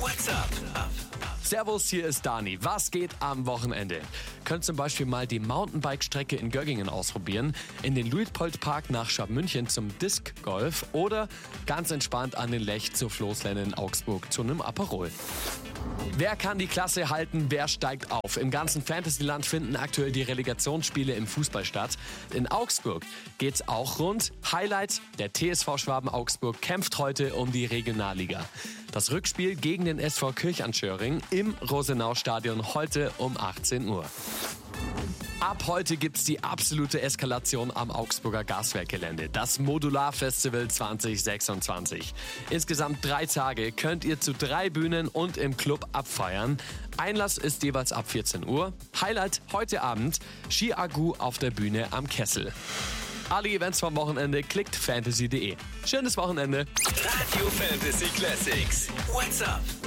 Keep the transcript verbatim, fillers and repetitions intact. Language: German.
What's up? Servus, hier ist Dani. Was geht am Wochenende? Könnt zum Beispiel mal die Mountainbike-Strecke in Göggingen ausprobieren, in den Luitpoldpark nach Scharmünchen zum Disc-Golf oder ganz entspannt an den Lech zur Floßlände in Augsburg zu einem Aperol. Wer kann die Klasse halten, wer steigt auf? Im ganzen Fantasyland finden aktuell die Relegationsspiele im Fußball statt. In Augsburg geht's auch rund. Highlight, der T S V Schwaben Augsburg kämpft heute um die Regionalliga. Das Rückspiel gegen den S V Kirchanschöring im Rosenau-Stadion heute um achtzehn Uhr. Ab heute gibt's die absolute Eskalation am Augsburger Gaswerkgelände, das Modular-Festival zwanzig sechsundzwanzig. Insgesamt drei Tage könnt ihr zu drei Bühnen und im Club abfeiern. Einlass ist jeweils ab vierzehn Uhr. Highlight heute Abend, Ski Agu auf der Bühne am Kessel. Alle Events vom Wochenende klickt fantasy punkt de. Schönes Wochenende. Radio Fantasy Classics. What's up?